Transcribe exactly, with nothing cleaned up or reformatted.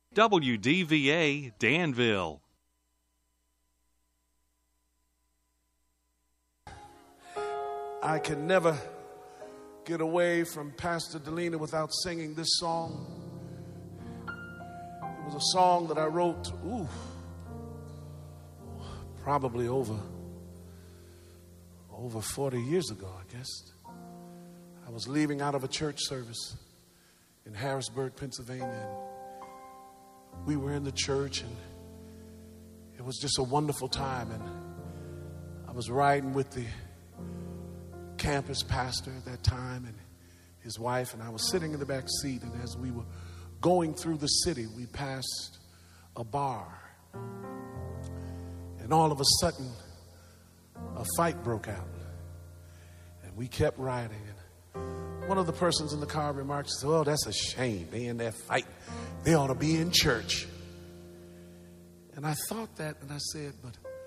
W D V A Danville. I can never get away from Pastor Delina without singing this song. It was a song that I wrote, ooh, probably over, over forty years ago, I guess. I was leaving out of a church service in Harrisburg, Pennsylvania, and we were in the church, and it was just a wonderful time. And I was riding with the campus pastor at that time and his wife, and I was sitting in the back seat, and as we were going through the city, we passed a bar, and all of a sudden a fight broke out, and we kept riding, and one of the persons in the car remarked, "Oh, that's a shame. They in that fight. They ought to be in church." And I thought that, and I said, but